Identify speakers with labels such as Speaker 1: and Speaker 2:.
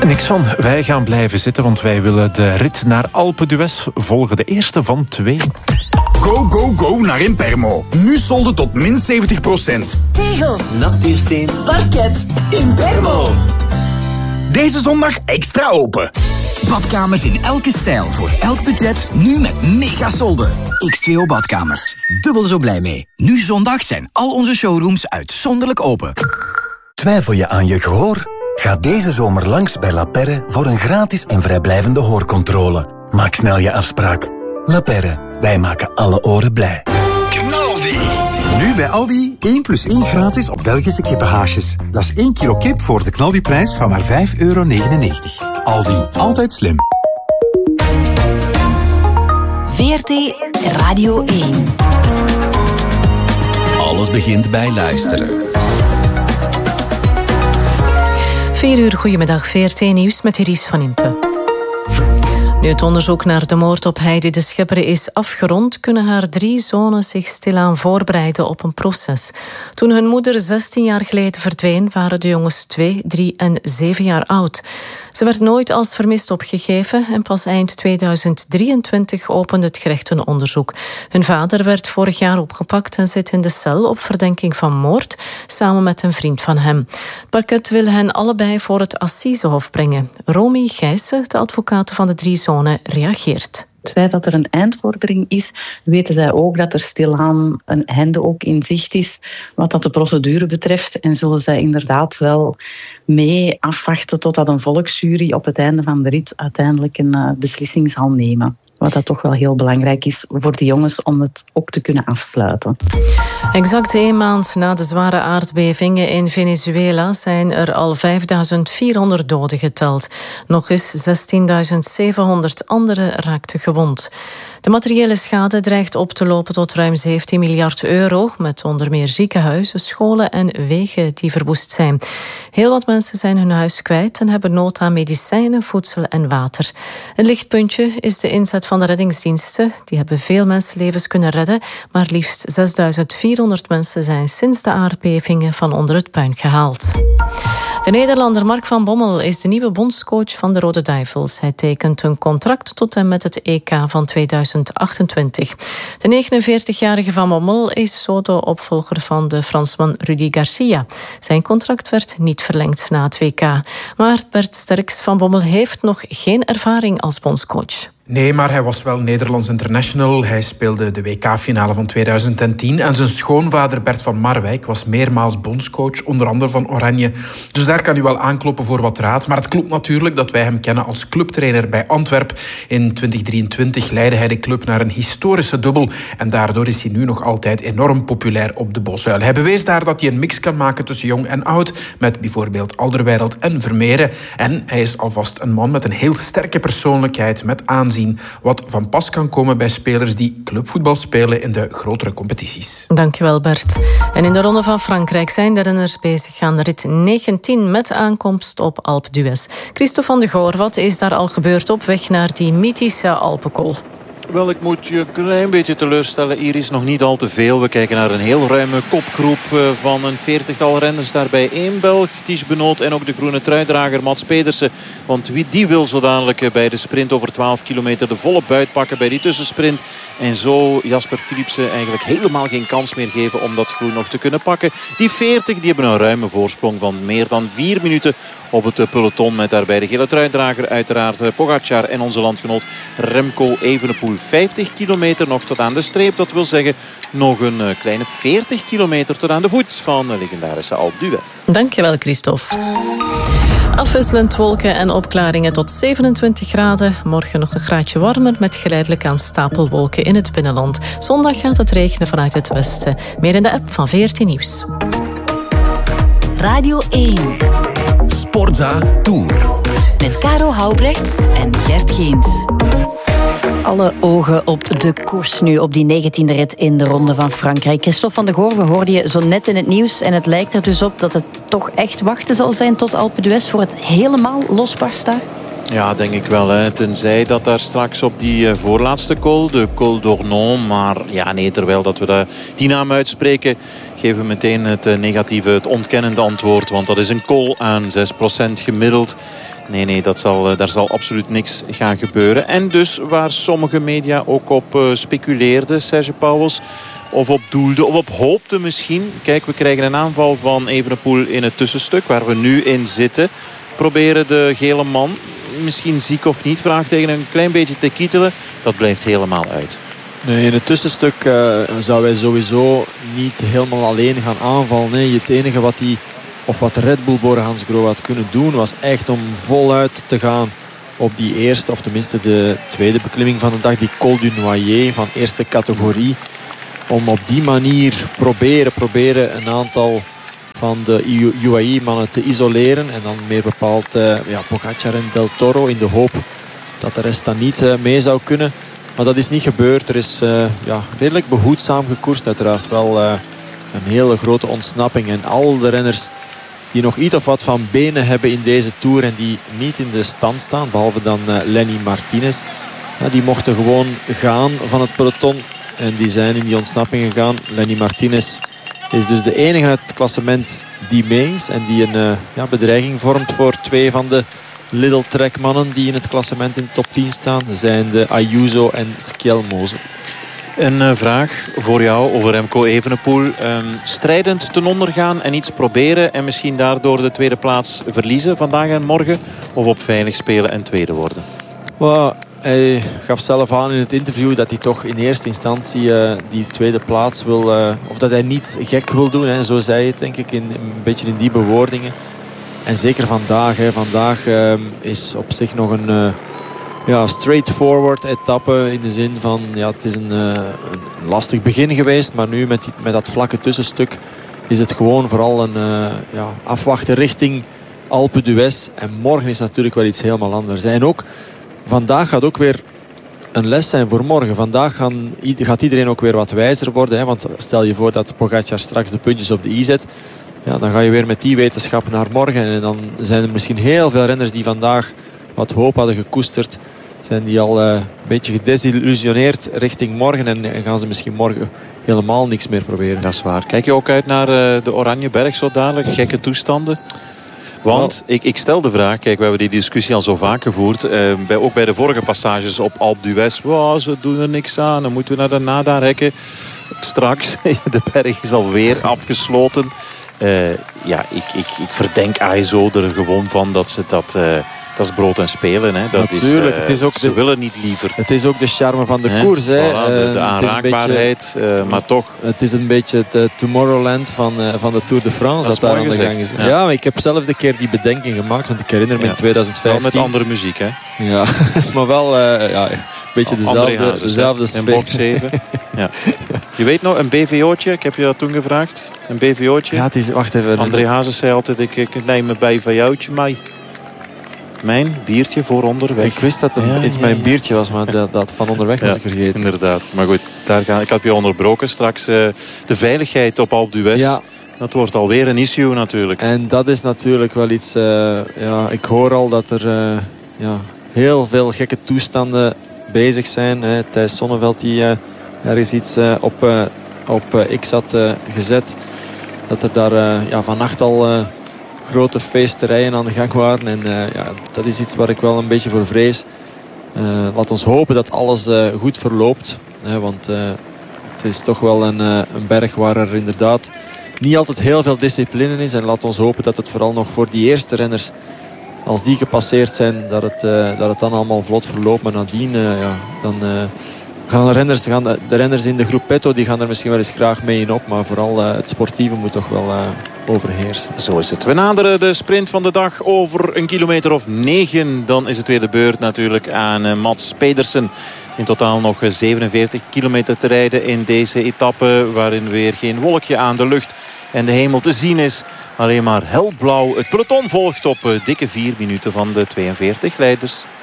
Speaker 1: Niks van. Wij gaan blijven zitten, want wij willen de rit naar Alpe d'Huez volgen. De eerste van 2.
Speaker 2: Go, go, go naar Impermo. Nu solden tot min 70%.
Speaker 3: Tegels,
Speaker 4: natuursteen,
Speaker 3: parket, Impermo.
Speaker 2: Deze zondag extra open. Badkamers in elke stijl, voor elk budget, nu met mega solden. X2O Badkamers. Dubbel zo blij mee. Nu zondag zijn al onze showrooms uitzonderlijk open.
Speaker 5: Twijfel je aan je gehoor? Ga deze zomer langs bij La Perre voor een gratis en vrijblijvende hoorcontrole. Maak snel je afspraak. La Perre, wij maken alle oren blij.
Speaker 2: Knaldi!
Speaker 6: Nu bij Aldi 1 + 1 gratis op Belgische kippenhaasjes. Dat is 1 kilo kip voor de Knaldi-prijs van maar €5,99. Aldi, altijd slim.
Speaker 7: VRT Radio 1.
Speaker 4: Alles begint bij luisteren.
Speaker 8: 4 uur, goedemiddag, VRT Nieuws met Iris van Impe. Nu het onderzoek naar de moord op Heidi de Schepper is afgerond, kunnen haar 3 zonen zich stilaan voorbereiden op een proces. Toen hun moeder 16 jaar geleden verdween, waren de jongens 2, 3 en 7 jaar oud. Ze werd nooit als vermist opgegeven en pas eind 2023 opende het gerecht een onderzoek. Hun vader werd vorig jaar opgepakt en zit in de cel op verdenking van moord, samen met een vriend van hem. Het parket wil hen allebei voor het Assisehof brengen. Romy Gijssen, de advocaat van de 3 zonen, reageert.
Speaker 9: Het feit dat er een eindvordering is, weten zij ook dat er stilaan een einde ook in zicht is wat dat de procedure betreft. En zullen zij inderdaad wel mee afwachten totdat een volksjury op het einde van de rit uiteindelijk een beslissing zal nemen. Wat dat toch wel heel belangrijk is voor de jongens om het ook te kunnen afsluiten.
Speaker 8: Exact 1 maand na de zware aardbevingen in Venezuela zijn er al 5.400 doden geteld. Nog eens 16.700 anderen raakten gewond. De materiële schade dreigt op te lopen tot ruim 17 miljard euro, met onder meer ziekenhuizen, scholen en wegen die verwoest zijn. Heel wat mensen zijn hun huis kwijt en hebben nood aan medicijnen, voedsel en water. Een lichtpuntje is de inzet van de reddingsdiensten. Die hebben veel mensenlevens kunnen redden, maar liefst 6.400 mensen zijn sinds de aardbevingen van onder het puin gehaald. De Nederlander Mark van Bommel is de nieuwe bondscoach van de Rode Duivels. Hij tekent een contract tot en met het EK van 2028. De 49-jarige Van Bommel is zo de opvolger van de Fransman Rudy Garcia. Zijn contract werd niet verlengd na het WK. Maar Bert Sterks, Van Bommel heeft nog geen ervaring als bondscoach.
Speaker 10: Nee, maar hij was wel Nederlands international. Hij speelde de WK-finale van 2010. En zijn schoonvader Bert van Marwijk was meermaals bondscoach, onder andere van Oranje. Dus daar kan hij wel aankloppen voor wat raad. Maar het klopt natuurlijk dat wij hem kennen als clubtrainer bij Antwerpen. In 2023 leidde hij de club naar een historische dubbel. En daardoor is hij nu nog altijd enorm populair op de Bosuil. Hij bewees daar dat hij een mix kan maken tussen jong en oud. Met bijvoorbeeld Alderweireld en Vermeeren. En hij is alvast een man met een heel sterke persoonlijkheid, met aanzien, wat van pas kan komen bij spelers die clubvoetbal spelen in de grotere competities.
Speaker 8: Dankjewel, Bert. En in de Ronde van Frankrijk zijn de renners bezig aan rit 19 met aankomst op Alpe d'Huez. Christophe van de Goor, wat is daar al gebeurd op weg naar die mythische Alpenkol?
Speaker 11: Wel, ik moet je een klein beetje teleurstellen. Hier is nog niet al te veel. We kijken naar een heel ruime kopgroep van een 40-tal renners. Daarbij 1 Belg, Ties Benoot, en ook de groene truidrager Mats Pedersen. Want die wil zo dadelijk bij de sprint over 12 kilometer de volle buit pakken bij die tussensprint. En zo Jasper Philipsen eigenlijk helemaal geen kans meer geven om dat groen nog te kunnen pakken. Die 40 die hebben een ruime voorsprong van meer dan 4 minuten op het peloton. Met daarbij de gele truidrager uiteraard Pogacar en onze landgenoot Remco Evenepoel. 50 kilometer nog tot aan de streep. Dat wil zeggen nog een kleine 40 kilometer tot aan de voet van de legendarische Alpe d'Huez.
Speaker 8: Dankjewel, Christophe. Afwisselend wolken en opklaringen tot 27 graden. Morgen nog een graadje warmer met geleidelijk aan stapelwolken in het binnenland. Zondag gaat het regenen vanuit het westen. Meer in de app van VRT Nieuws.
Speaker 7: Radio 1.
Speaker 4: Sportza Tour.
Speaker 7: Met Caro Houbrechts en Gert Geens.
Speaker 12: Alle ogen op de koers nu, op die 19e rit in de Ronde van Frankrijk. Christophe van de Goor, we hoorden je zo net in het nieuws. En het lijkt er dus op dat het toch echt wachten zal zijn tot Alpe d'Huez voor het helemaal losbarst daar.
Speaker 11: Ja, denk ik wel. Hè. Tenzij dat daar straks op die voorlaatste col, de Col d'Ornon. Maar ja, nee, terwijl dat we die naam uitspreken, geven we meteen het negatieve, het ontkennende antwoord. Want dat is een col aan 6% gemiddeld. Nee, daar zal absoluut niks gaan gebeuren. En dus waar sommige media ook op speculeerden, Serge Pauwels, of op doelde, of op hoopte misschien. Kijk, we krijgen een aanval van Evenepoel in het tussenstuk, waar we nu in zitten. Proberen de gele man, misschien ziek of niet, vraagteken, een klein beetje te kietelen. Dat blijft helemaal uit.
Speaker 13: Nee, in het tussenstuk zou hij sowieso niet helemaal alleen gaan aanvallen. Nee, het enige wat de Red Bull Bora Hansgrohe had kunnen doen, was echt om voluit te gaan op die eerste, of tenminste de tweede beklimming van de dag, die Col du Noyer van eerste categorie. Om op die manier proberen een aantal van de UAE-mannen te isoleren. En dan meer bepaald Pogacar en Del Toro, in de hoop dat de rest dan niet mee zou kunnen. Maar dat is niet gebeurd. Er is redelijk behoedzaam gekoerst. Uiteraard wel een hele grote ontsnapping. En al de renners die nog iets of wat van benen hebben in deze Tour en die niet in de stand staan, behalve dan Lenny Martinez, die mochten gewoon gaan van het peloton. En die zijn in die ontsnapping gegaan. Lenny Martinez is dus de enige uit het klassement die mee is. En die een bedreiging vormt voor twee van de Lidl Trek mannen die in het klassement in de top 10 staan. Dat zijn de Ayuso en Skjelmose.
Speaker 11: Een vraag voor jou over Remco Evenepoel. Strijdend ten onder gaan en iets proberen en misschien daardoor de tweede plaats verliezen vandaag en morgen? Of op veilig spelen en tweede worden?
Speaker 13: Hij gaf zelf aan in het interview dat hij toch in eerste instantie die tweede plaats wil. Of dat hij niet gek wil doen. Hè. Zo zei hij het, denk ik, een beetje in die bewoordingen. En zeker vandaag. Hè. Vandaag is op zich nog een straightforward etappe. In de zin van, het is een lastig begin geweest. Maar nu met dat vlakke tussenstuk is het gewoon vooral een afwachten richting Alpe d'Huez. En morgen is natuurlijk wel iets helemaal anders. En ook vandaag gaat ook weer een les zijn voor morgen. Vandaag gaat iedereen ook weer wat wijzer worden. Hè? Want stel je voor dat Pogacar straks de puntjes op de i zet. Ja, dan ga je weer met die wetenschap naar morgen. En dan zijn er misschien heel veel renners die vandaag wat hoop hadden gekoesterd. Zijn die al een beetje gedesillusioneerd richting morgen. En gaan ze misschien morgen helemaal niks meer proberen.
Speaker 11: Dat is waar. Kijk je ook uit naar de Oranje Berg zo dadelijk? Gekke toestanden? Want ik stel de vraag, kijk, we hebben die discussie al zo vaak gevoerd. Ook bij de vorige passages op Alpe d'Huez. Wow, ze doen er niks aan, dan moeten we naar de Nada-rekken. Straks, de berg is alweer afgesloten. Ik verdenk ASO er gewoon van dat ze dat is brood en spelen. Hè.
Speaker 13: Natuurlijk, het is ook
Speaker 11: ze willen niet liever.
Speaker 13: Het is ook de charme van de koers. Hè.
Speaker 11: Voilà, de aanraakbaarheid, maar toch.
Speaker 13: Het is een beetje het Tomorrowland van de Tour de France dat daar aan de gang is. Ja, maar ik heb zelf een keer die bedenking gemaakt, want ik herinner me in 2015.
Speaker 11: Wel met andere muziek, hè?
Speaker 13: Ja, maar wel een beetje dezelfde sfeer.
Speaker 11: En bocht 7. Ja. Je weet nog, een BVO'tje, ik heb je dat toen gevraagd. Een BVO'tje.
Speaker 13: Ja, het is, wacht even.
Speaker 11: André Hazes zei altijd, ik neem me bij van jouwtje mee. Mijn biertje voor onderweg.
Speaker 13: Ik wist dat het iets mijn biertje was, maar dat van onderweg was ik vergeten.
Speaker 11: Inderdaad. Maar goed, ik had je onderbroken. Straks de veiligheid op Alpe d'Huez. Ja. Dat wordt alweer een issue natuurlijk.
Speaker 13: En dat is natuurlijk wel iets... ik hoor al dat er heel veel gekke toestanden bezig zijn. Thijs Sonneveld die ergens iets op X had gezet. Dat er daar vannacht al... grote feesterijen aan de gang waren. En dat is iets waar ik wel een beetje voor vrees. Laat ons hopen dat alles goed verloopt. Want het is toch wel een berg waar er inderdaad niet altijd heel veel discipline is. En laat ons hopen dat het vooral nog voor die eerste renners, als die gepasseerd zijn, dat het dan allemaal vlot verloopt. Maar nadien dan gaan de renners in de groep Petto, die gaan er misschien wel eens graag mee in op. Maar vooral het sportieve moet toch wel overheersen.
Speaker 11: Zo is het. We naderen de sprint van de dag over een kilometer of 9. Dan is het weer de beurt natuurlijk aan Mads Pedersen. In totaal nog 47 kilometer te rijden in deze etappe, waarin weer geen wolkje aan de lucht en de hemel te zien is. Alleen maar helblauw. Het peloton volgt op dikke 4 minuten van de 42 leiders.